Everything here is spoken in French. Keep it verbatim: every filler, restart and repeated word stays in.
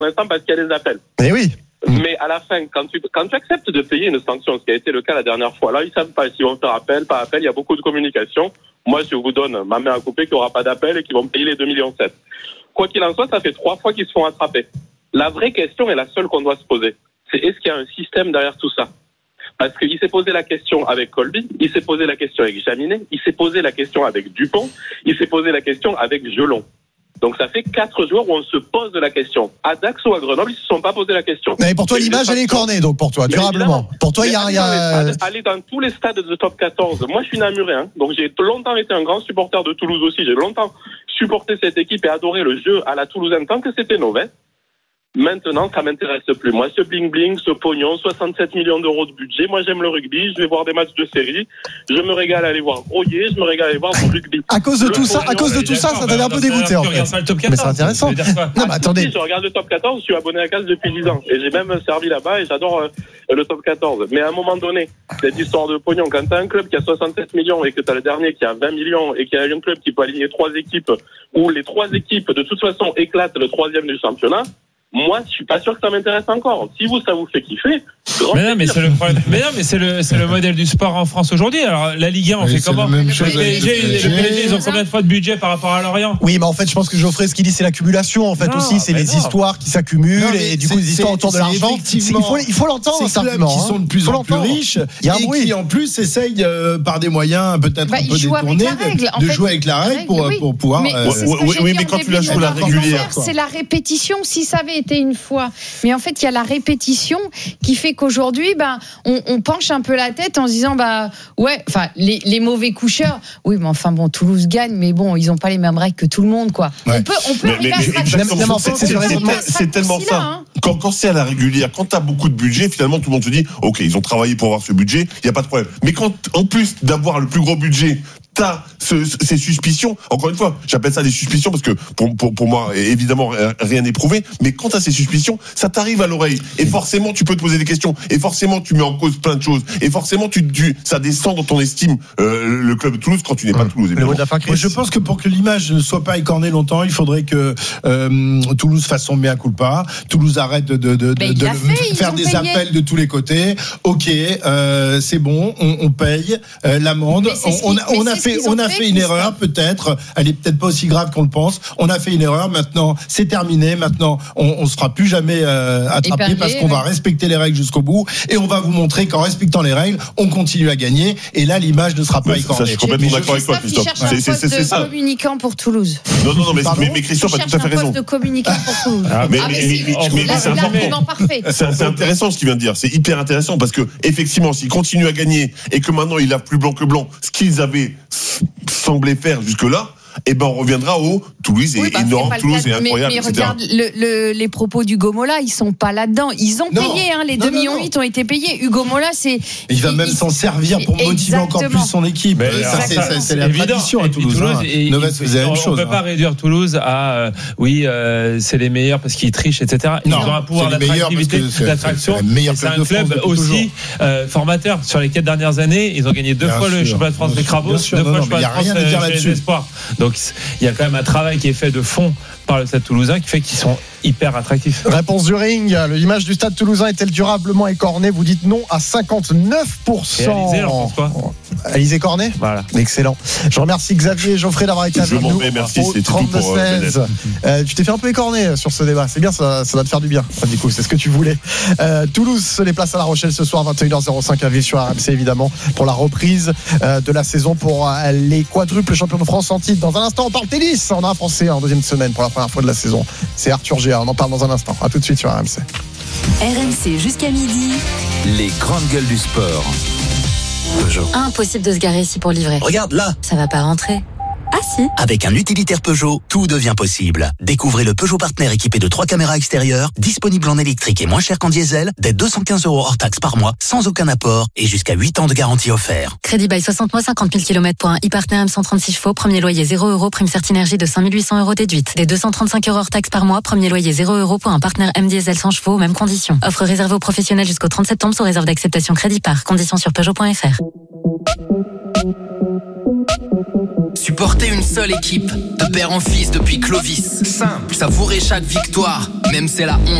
l'instant parce qu'il y a des appels. Mais oui. Mais à la fin, quand tu, quand tu acceptes de payer une sanction, ce qui a été le cas la dernière fois, là, ils savent pas s'ils vont faire appel, pas appel, il y a beaucoup de communication. Moi, je vous donne ma main à couper qu'il n'y aura pas d'appel et qu'ils vont payer les deux virgule sept millions. Quoi qu'il en soit, ça fait trois fois qu'ils se font attraper. La vraie question est la seule qu'on doit se poser. C'est est-ce qu'il y a un système derrière tout ça? Parce qu'il s'est posé la question avec Colby, il s'est posé la question avec Jaminet, il s'est posé la question avec Dupont, il s'est posé la question avec Gelon. Donc ça fait quatre jours où on se pose la question. À Dax ou à Grenoble, ils ne se sont pas posé la question. Mais pour toi, et l'image, elle est cornée, donc pour toi, durablement. Pour toi, il y a... Allez, y a... dans aller dans tous les stades de top quatorze. Moi, je suis namurais, hein, donc j'ai longtemps été un grand supporter de Toulouse aussi. J'ai longtemps supporté cette équipe et adoré le jeu à la Toulousaine tant que c'était mauvais. Maintenant, ça m'intéresse plus. Moi, ce bling-bling, ce pognon, soixante-sept millions d'euros de budget. Moi, j'aime le rugby. Je vais voir des matchs de série. Je me régale à aller voir Oyer. Je me régale à aller voir du rugby. À cause de le tout ça, pognon, à cause de tout ça, ça t'avait un peu dégoûté, en fait. Mais c'est intéressant. Non, mais attendez. Je regarde le top quatorze. Je suis abonné à Case depuis dix ans. Et j'ai même servi là-bas et j'adore euh, le top quatorze. Mais à un moment donné, cette histoire de pognon, quand t'as un club qui a soixante-sept millions et que t'as le dernier qui a vingt millions et qu'il y a un club qui peut aligner trois équipes où les trois équipes, de toute façon, éclatent le troisième du championnat, moi, je suis pas sûr que ça m'intéresse encore. Si vous, ça vous fait kiffer. Mais non, mais c'est le problème. Mais non, mais c'est le, c'est le modèle du sport en France aujourd'hui. Alors, la Ligue un, on oui, fait comment? Le P S G, le P S G, ils ont combien de fois de budget par rapport à Lorient? Oui, mais en fait, je pense que Geoffrey, ce qu'il dit, c'est l'accumulation, en fait, non, aussi. C'est les non. histoires qui s'accumulent non, et du coup, les histoires autour de l'argent. Il faut, il faut l'entendre, simplement. Qui sont de plus en plus riches et qui, en plus, essayent, euh, par des moyens peut-être bah, un peu détournés, de, de jouer avec la règle pour, oui. pour pouvoir. Mais, euh, oui, oui, mais quand tu la joues la régulière. C'est la répétition. Si ça avait été une fois. Mais en fait, il y a la répétition qui fait qu'aujourd'hui, ben, on, on penche un peu la tête en se disant, bah, ouais, enfin, les, les mauvais coucheurs, oui, mais enfin, bon, Toulouse gagne, mais bon, ils n'ont pas les mêmes règles que tout le monde, quoi. Ouais. On peut, on peut mais, mais, exactement, c'est, c'est, c'est, c'est tellement ça. Là, hein. Quand, quand c'est à la régulière, quand tu as beaucoup de budget, finalement, tout le monde se dit, ok, ils ont travaillé pour avoir ce budget, il n'y a pas de problème. Mais quand, en plus d'avoir le plus gros budget, t'as ce, ces suspicions, encore une fois, j'appelle ça des suspicions parce que pour, pour, pour moi, évidemment, rien n'est prouvé, mais quand t'as ces suspicions, ça t'arrive à l'oreille. Et forcément, tu peux te poser des questions. Et forcément, tu mets en cause plein de choses. Et forcément, tu, tu, ça descend dans ton estime, euh, le club de Toulouse quand tu n'es pas de Toulouse. Moi, je pense que pour que l'image ne soit pas écornée longtemps, il faudrait que euh, Toulouse fasse son mea culpa. Toulouse arrête de, de, de, de, de fait, faire des payé. appels de tous les côtés. Ok, euh, c'est bon, on, on paye euh, l'amende. On, on, a, on a fait, on a fait, fait une erreur, peut-être. Elle est peut-être pas aussi grave qu'on le pense. On a fait une erreur. Maintenant, c'est terminé. Maintenant, on, on sera plus jamais euh, attrapé Éperlé, parce qu'on ouais. va respecter les règles jusqu'au bout et on va vous montrer qu'en respectant les règles, on continue à gagner. Et là, l'image ne sera pas écornée. Ça, je suis complètement d'accord avec toi, Christophe. C'est, c'est, c'est, c'est ça. Communicant pour Toulouse. Non, non, non, mais, mais, mais Christophe a tout à fait raison. Un poste de communicant pour Toulouse. Ah, mais, ah, mais, mais, mais, mais, mais c'est important. Parfait. C'est, c'est intéressant ce qu'il vient de dire. C'est hyper intéressant parce que effectivement, s'ils continuent à gagner et que maintenant ils lavent plus blanc que blanc, ce qu'ils avaient semblé faire jusque-là, et ben on reviendra au Toulouse est oui, bah, énorme, Toulouse est incroyable, mais, mais regarde le, le, les propos d'Hugo Mola, ils sont pas là-dedans. Ils ont non, payé, hein, les deux virgule huit millions ont été payés. Hugo Mola, c'est. Il va même il, s'en servir pour motiver exactement. encore plus son équipe. Mais ça, c'est, ça, c'est la tradition à Toulouse. Toulouse hein. et, Novès faisait la même chose. On ne peut pas réduire Toulouse à euh, oui, euh, c'est les meilleurs parce qu'ils trichent, et cetera. Ils non, ont un pouvoir d'attractivité, d'attraction. C'est un club aussi formateur. Sur les quatre dernières années, ils ont gagné deux fois le championnat de France des crabos, deux fois le championnat de France des espoirs. Donc il y a quand même un travail qui est fait de fond par le Stade Toulousain qui fait qu'ils sont hyper attractifs. Réponse du ring. L'image du Stade Toulousain est-elle durablement écornée? Vous dites non à cinquante-neuf pour cent. Et Alizé, alors, pense quoi Alizé Cornet. Voilà. Excellent. Je remercie Xavier et Geoffrey d'avoir été avec Je nous. Je m'en vais, merci. C'était tout pour seize. Euh, tu t'es fait un peu écorner sur ce débat. C'est bien, ça, ça va te faire du bien. Du coup, c'est ce que tu voulais. Euh, Toulouse se déplace à La Rochelle ce soir, vingt et une heures cinq à Ville sur R M C, évidemment, pour la reprise euh, de la saison pour euh, les quadruples champions de France en titre. Dans un instant, on parle tennis. On a un Français en deuxième semaine pour la première fois de la saison. C'est Arthur Géa. On en parle dans un instant. À tout de suite sur R M C. R M C jusqu'à midi. Les grandes gueules du sport. Peugeot. Impossible de se garer ici pour livrer. Regarde là. Ça va pas rentrer. Ah si. Avec un utilitaire Peugeot, tout devient possible. Découvrez le Peugeot Partner équipé de trois caméras extérieures, disponible en électrique et moins cher qu'en diesel, dès deux cent quinze euros hors taxe par mois, sans aucun apport et jusqu'à huit ans de garantie offert. Crédit by soixante mois, cinquante mille kilomètres pour un e-Partner M cent trente-six chevaux, premier loyer zéro euros, prime Certinergie de cinq mille huit cents euros déduite. Dès deux cent trente-cinq euros hors taxe par mois, premier loyer zéro euros pour un Partner M diesel cent chevaux, mêmes conditions. Offre réservée aux professionnels jusqu'au trente septembre sous réserve d'acceptation crédit par. Conditions sur Peugeot point F R. Supporter une seule équipe, de père en fils depuis Clovis. Simple. Savourer chaque victoire, même c'est la honte.